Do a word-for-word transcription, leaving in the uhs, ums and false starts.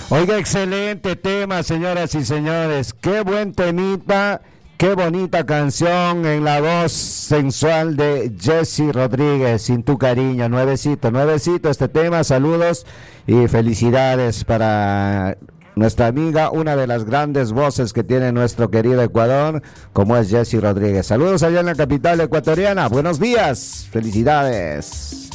Oiga, excelente tema, señoras y señores. Qué buen temita, qué bonita canción en la voz sensual de Jessy Rodríguez, Sin tu cariño, nuevecito, nuevecito este tema. Saludos y felicidades para nuestra amiga, una de las grandes voces que tiene nuestro querido Ecuador, como es Jessy Rodríguez. Saludos allá en la capital ecuatoriana. Buenos días, felicidades.